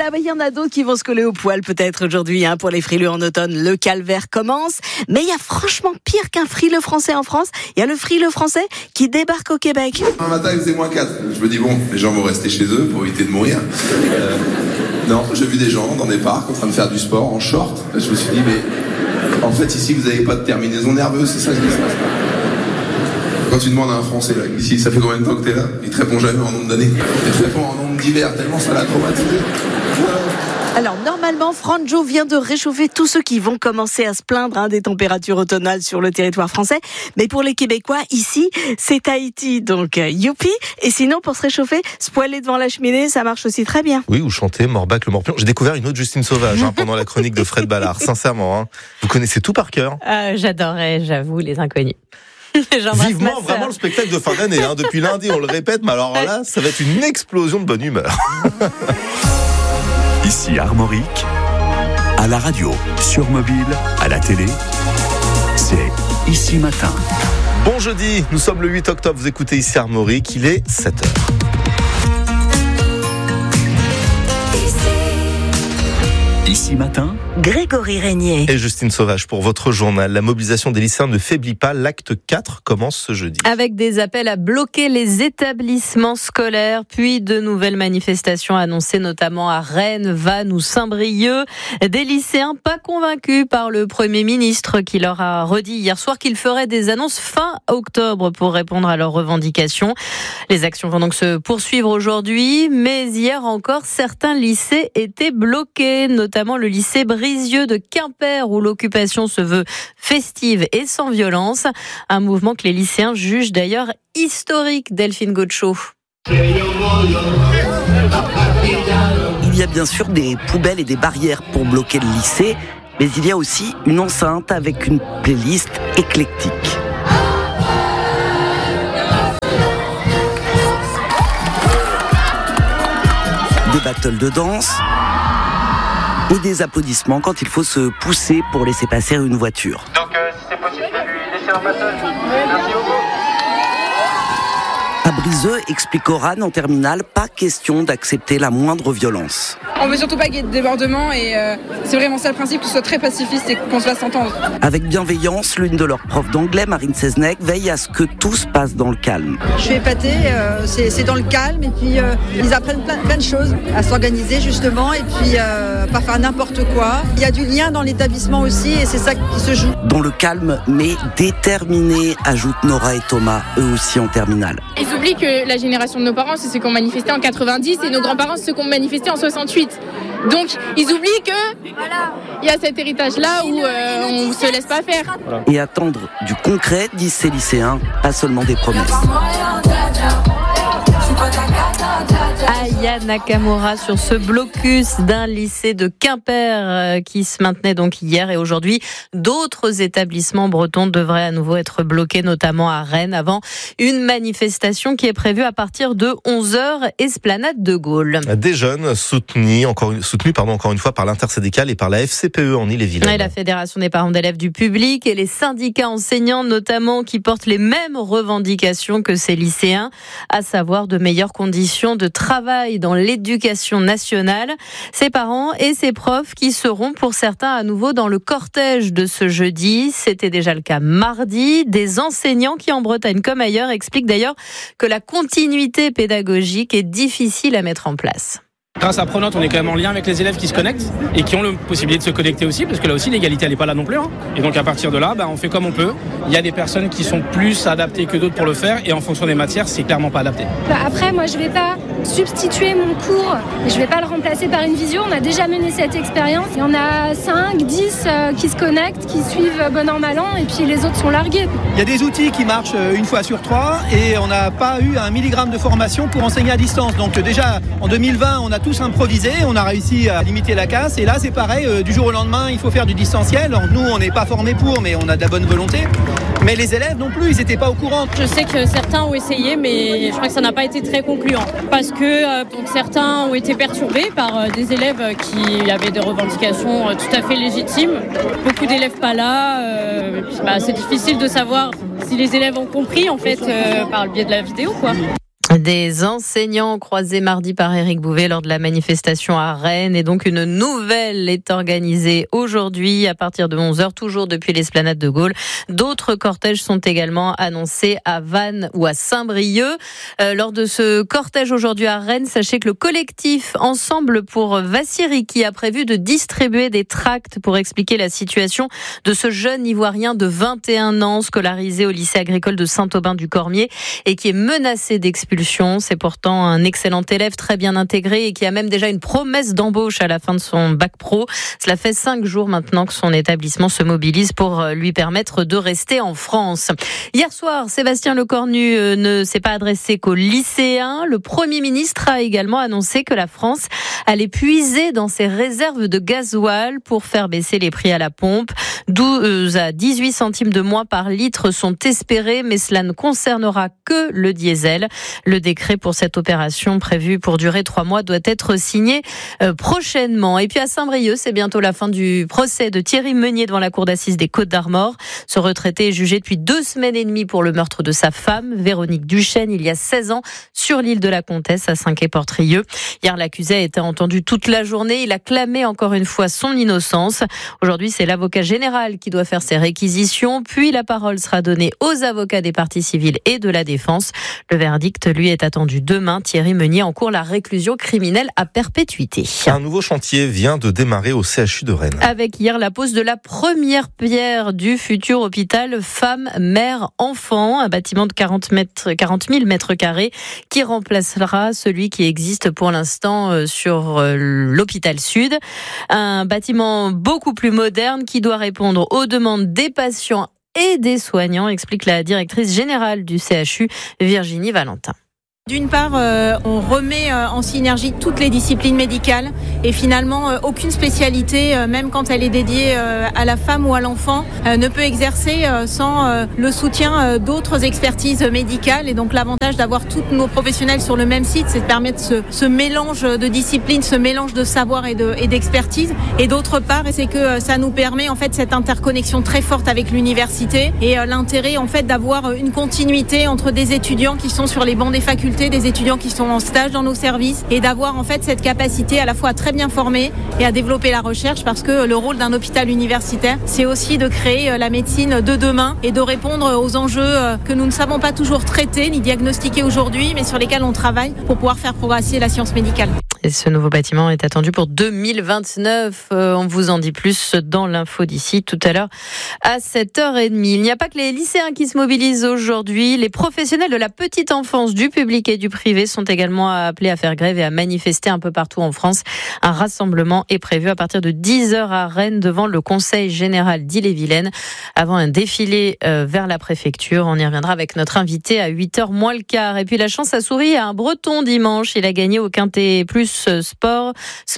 il y en a d'autres qui vont se coller au poil peut-être aujourd'hui pour les frileux en automne. Le calvaire commence, mais il y a franchement pire qu'un frileux français en France. Il y a le frileux français qui débarque au Québec. Un matin, il faisait -4. Je me dis bon, les gens vont rester chez eux pour éviter de mourir. Non, j'ai vu des gens dans des parcs en train de faire du sport en short. Je me suis dit mais en fait ici vous n'avez pas de terminaison nerveuse, c'est ça ce qui se passe. Quand tu demandes à un Français là, ici ça fait combien de temps que t'es là, il te répond jamais en nombre d'années. Il te répond en nombre d'hiver tellement ça l'a traumatisé. Alors normalement, Franjo vient de réchauffer tous ceux qui vont commencer à se plaindre des températures automnales sur le territoire français. Mais pour les Québécois, ici, c'est Tahiti, donc youpi. Et sinon, pour se réchauffer, se poêler devant la cheminée, ça marche aussi très bien. Oui, ou chanter Morbac le Morpion. J'ai découvert une autre Justine Sauvage pendant la chronique de Fred Ballard, sincèrement. Vous connaissez tout par cœur. J'adorais, j'avoue, les inconnus. Vivement vraiment le spectacle de fin d'année. Depuis lundi, on le répète, mais alors là, ça va être une explosion de bonne humeur. Ici Armorique, à la radio, sur mobile, à la télé, c'est Ici Matin. Bon jeudi, nous sommes le 8 octobre, vous écoutez Ici Armorique, il est 7h. Ici Matin, Grégory Régnier et Justine Sauvage pour votre journal. La mobilisation des lycéens ne faiblit pas. L'acte 4 commence ce jeudi. Avec des appels à bloquer les établissements scolaires, puis de nouvelles manifestations annoncées notamment à Rennes, Vannes ou Saint-Brieuc. Des lycéens pas convaincus par le Premier ministre qui leur a redit hier soir qu'il ferait des annonces fin octobre pour répondre à leurs revendications. Les actions vont donc se poursuivre aujourd'hui, mais hier encore, certains lycées étaient bloqués, notamment le lycée Brisieux de Quimper où l'occupation se veut festive et sans violence. Un mouvement que les lycéens jugent d'ailleurs historique, Delphine Gaucho. Il y a bien sûr des poubelles et des barrières pour bloquer le lycée, mais il y a aussi une enceinte avec une playlist éclectique. Des battles de danse et des applaudissements quand il faut se pousser pour laisser passer une voiture. Donc si c'est possible de lui laisser un battle. Merci beaucoup. À Briseux, explique Oran en terminale, pas question d'accepter la moindre violence. On veut surtout pas qu'il y ait de débordement et c'est vraiment ça le principe, que ce soit très pacifiste et qu'on se fasse entendre. Avec bienveillance, l'une de leurs profs d'anglais, Marine Seznec, veille à ce que tout se passe dans le calme. Je suis épatée, c'est dans le calme et puis ils apprennent plein de choses, à s'organiser justement et puis pas faire n'importe quoi. Il y a du lien dans l'établissement aussi et c'est ça qui se joue. Dans le calme mais déterminé, ajoutent Nora et Thomas, eux aussi en terminale. Ils oublient que la génération de nos parents, c'est ceux qui ont manifesté en 90 et nos grands-parents, c'est ceux qui ont manifesté en 68. Donc, ils oublient que il y a cet héritage-là où on ne se laisse pas faire. Et attendre du concret, disent ces lycéens, pas seulement des promesses. Aya Nakamura sur ce blocus d'un lycée de Quimper qui se maintenait donc hier et aujourd'hui. D'autres établissements bretons devraient à nouveau être bloqués, notamment à Rennes, avant une manifestation qui est prévue à partir de 11h, esplanade de Gaulle. Des jeunes soutenus encore une fois par l'intersyndicale et par la FCPE en Ille-et-Vilaine. Et la Fédération des parents d'élèves du public et les syndicats enseignants notamment qui portent les mêmes revendications que ces lycéens, à savoir de meilleures conditions de travail dans l'éducation nationale. Ces parents et ces profs qui seront pour certains à nouveau dans le cortège de ce jeudi. C'était déjà le cas mardi. Des enseignants qui en Bretagne comme ailleurs expliquent d'ailleurs que la continuité pédagogique est difficile à mettre en place. Grâce à Pronote, on est quand même en lien avec les élèves qui se connectent et qui ont la possibilité de se connecter aussi, parce que là aussi l'égalité elle n'est pas là non plus. Et donc à partir de là, on fait comme on peut. Il y a des personnes qui sont plus adaptées que d'autres pour le faire et en fonction des matières, c'est clairement pas adapté. Après, moi je vais pas substituer mon cours, je vais pas le remplacer par une visio. On a déjà mené cette expérience. Il y en a 5, 10 qui se connectent, qui suivent bon an mal an et puis les autres sont largués. Il y a des outils qui marchent une fois sur 3 et on n'a pas eu 1 milligramme de formation pour enseigner à distance. Donc déjà en 2020, on a tous improvisé, on a réussi à limiter la casse et là c'est pareil, du jour au lendemain il faut faire du distanciel. Donc, nous on n'est pas formés pour mais on a de la bonne volonté, mais les élèves non plus, ils n'étaient pas au courant. Je sais que certains ont essayé mais je crois que ça n'a pas été très concluant parce que donc, certains ont été perturbés par des élèves qui avaient des revendications tout à fait légitimes, beaucoup d'élèves pas là, c'est difficile de savoir si les élèves ont compris en fait par le biais de la vidéo quoi. Des enseignants croisés mardi par Éric Bouvet lors de la manifestation à Rennes, et donc une nouvelle est organisée aujourd'hui à partir de 11h, toujours depuis l'esplanade de Gaulle. D'autres cortèges sont également annoncés à Vannes ou à Saint-Brieuc. Lors de ce cortège aujourd'hui à Rennes, sachez que le collectif Ensemble pour Vassiriki a prévu de distribuer des tracts pour expliquer la situation de ce jeune Ivoirien de 21 ans scolarisé au lycée agricole de Saint-Aubin-du-Cormier et qui est menacé d'expulsion. C'est pourtant un excellent élève, très bien intégré et qui a même déjà une promesse d'embauche à la fin de son bac pro. Cela fait 5 jours maintenant que son établissement se mobilise pour lui permettre de rester en France. Hier soir, Sébastien Lecornu ne s'est pas adressé qu'aux lycéens. Le Premier ministre a également annoncé que la France allait puiser dans ses réserves de gasoil pour faire baisser les prix à la pompe. 12 à 18 centimes de moins par litre sont espérés, mais cela ne concernera que le diesel. Le décret pour cette opération prévue pour durer 3 mois doit être signé prochainement. Et puis à Saint-Brieuc, c'est bientôt la fin du procès de Thierry Meunier devant la cour d'assises des Côtes-d'Armor. Ce retraité est jugé depuis 2 semaines et demie pour le meurtre de sa femme, Véronique Duchesne, il y a 16 ans, sur l'île de la Comtesse à Saint-Quay-Portrieux. Hier, l'accusé a été entendu toute la journée. Il a clamé encore une fois son innocence. Aujourd'hui, c'est l'avocat général qui doit faire ses réquisitions. Puis la parole sera donnée aux avocats des parties civiles et de la défense. Le verdict, lui, est attendu demain. Thierry Meunier encourt la réclusion criminelle à perpétuité. Un nouveau chantier vient de démarrer au CHU de Rennes. Avec hier la pose de la première pierre du futur hôpital Femmes-Mères-Enfants, un bâtiment de 40 000 mètres carrés qui remplacera celui qui existe pour l'instant sur l'hôpital Sud. Un bâtiment beaucoup plus moderne qui doit répondre aux demandes des patients et des soignants, explique la directrice générale du CHU, Virginie Valentin. D'une part, on remet en synergie toutes les disciplines médicales et finalement aucune spécialité, même quand elle est dédiée à la femme ou à l'enfant, ne peut exercer sans le soutien d'autres expertises médicales. Et donc l'avantage d'avoir tous nos professionnels sur le même site, c'est de permettre ce mélange de disciplines, ce mélange de savoir et d'expertise. Et d'autre part, c'est que ça nous permet en fait cette interconnexion très forte avec l'université et l'intérêt en fait d'avoir une continuité entre des étudiants qui sont sur les bancs des facultés, des étudiants qui sont en stage dans nos services et d'avoir en fait cette capacité à la fois à très bien former et à développer la recherche, parce que le rôle d'un hôpital universitaire, c'est aussi de créer la médecine de demain et de répondre aux enjeux que nous ne savons pas toujours traiter ni diagnostiquer aujourd'hui, mais sur lesquels on travaille pour pouvoir faire progresser la science médicale. Et ce nouveau bâtiment est attendu pour 2029. On vous en dit plus dans l'info d'ici tout à l'heure à 7h30. Il n'y a pas que les lycéens qui se mobilisent aujourd'hui. Les professionnels de la petite enfance, du public et du privé sont également appelés à faire grève et à manifester un peu partout en France. Un rassemblement est prévu à partir de 10h à Rennes devant le Conseil général d'Ille-et-Vilaine avant un défilé vers la préfecture. On y reviendra avec notre invité à 8h moins le quart. Et puis la chance a souri à un Breton dimanche. Il a gagné au Quintet Plus Spot,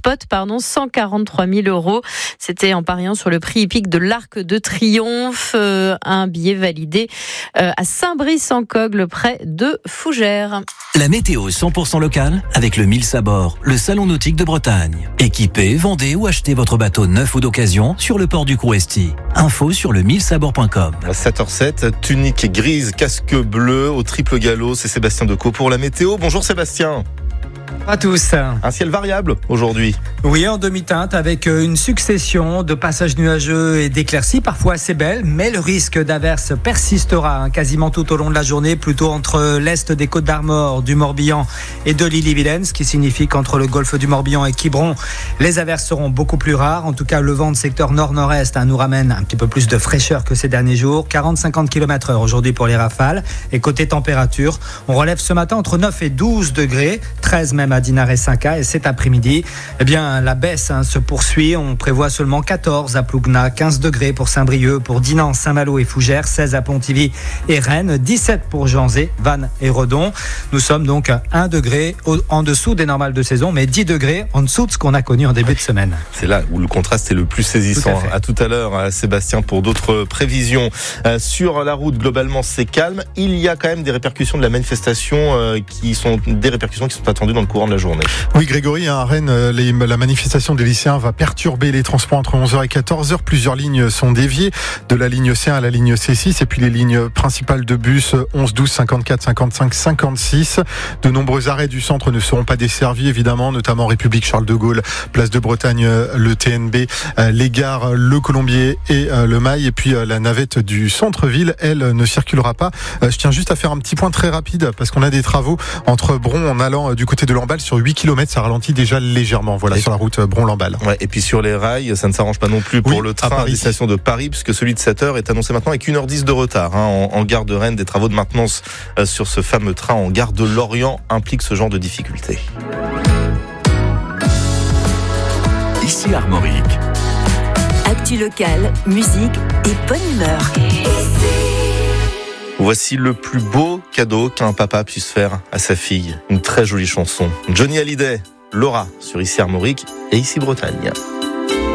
143 000 €. C'était en pariant sur le prix hippique de l'Arc de Triomphe, un billet validé à Saint-Brice-en-Cogle, près de Fougères. La météo 100% locale avec le Mills à bord, le salon nautique de Bretagne. Équipez, vendez ou achetez votre bateau neuf ou d'occasion sur le port du Couresti. Info sur le millsabord.com. À 7h07, tunique grise, casque bleu au triple galop. C'est Sébastien Decaux pour la météo. Bonjour Sébastien. À tous. Un ciel variable aujourd'hui. Oui, en demi-teinte avec une succession de passages nuageux et d'éclaircies, parfois assez belles, mais le risque d'averse persistera quasiment tout au long de la journée, plutôt entre l'est des Côtes-d'Armor, du Morbihan et de l'Ille-et-Vilaine, ce qui signifie qu'entre le golfe du Morbihan et Quiberon, les averses seront beaucoup plus rares. En tout cas, le vent de secteur nord-nord-est nous ramène un petit peu plus de fraîcheur que ces derniers jours. 40-50 km/h aujourd'hui pour les rafales. Et côté température, on relève ce matin entre 9 et 12 degrés, 13 même à Dinard et Saint-Cas. Et cet après-midi, eh bien, la baisse se poursuit. On prévoit seulement 14 à Plougna, 15 degrés pour Saint-Brieuc, pour Dinan, Saint-Malo et Fougères, 16 à Pontivy et Rennes, 17 pour Janzé, Vannes et Redon. Nous sommes donc à 1 degré en dessous des normales de saison, mais 10 degrés en dessous de ce qu'on a connu en début de semaine. C'est là où le contraste est le plus saisissant. À tout à l'heure, Sébastien, pour d'autres prévisions. Sur la route, globalement, c'est calme. Il y a quand même des répercussions de la manifestation qui sont attendues dans le le courant de la journée. Oui, Grégory, à Rennes, la manifestation des lycéens va perturber les transports entre 11h et 14h. Plusieurs lignes sont déviées, de la ligne C1 à la ligne C6, et puis les lignes principales de bus 11, 12, 54, 55, 56. De nombreux arrêts du centre ne seront pas desservis, évidemment, notamment République Charles de Gaulle, Place de Bretagne, le TNB, les gares, le Colombier et le Mail. Et puis la navette du centre-ville, elle, ne circulera pas. Je tiens juste à faire un petit point très rapide, parce qu'on a des travaux entre Bron en allant du côté de Lamballe sur 8 km. Ça ralentit déjà légèrement, voilà, sur la route Bron-Lamballe. Ouais, et puis sur les rails, ça ne s'arrange pas non plus pour le train à destination de Paris, puisque celui de 7h est annoncé maintenant avec 1h10 de retard. En gare de Rennes, des travaux de maintenance sur ce fameux train en gare de Lorient impliquent ce genre de difficultés. Ici Armorique. Actu locale, musique et bonne humeur. Voici le plus beau cadeau qu'un papa puisse faire à sa fille. Une très jolie chanson. Johnny Hallyday, Laura, sur Ici Armorique et Ici Bretagne.